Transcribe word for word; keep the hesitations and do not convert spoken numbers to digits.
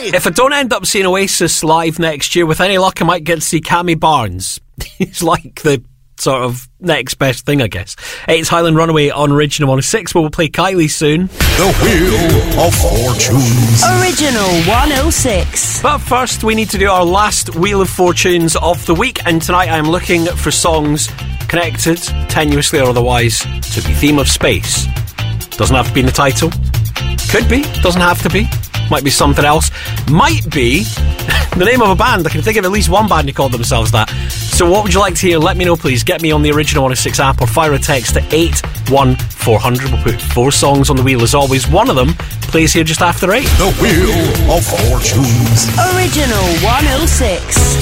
If I don't end up seeing Oasis live next year, with any luck I might get to see Cammy Barnes. He's like the sort of next best thing, I guess. It's Highland Runaway on Original one oh six. We'll play Kylie soon. The Wheel of Fortunes. Original one oh six. But first, we need to do our last Wheel of Fortunes of the week, and tonight I'm looking for songs connected, tenuously or otherwise, to the theme of space. Doesn't have to be in the title. Could be. Doesn't have to be. Might be something else. Might be the name of a band. I can think of at least one band who called themselves that. So what would you like to hear? Let me know, please. Get me on the Original one oh six app or fire a text to eight one four hundred. We'll put four songs on the wheel as always. One of them plays here just after eight. The Wheel of Fortunes. Original one oh six.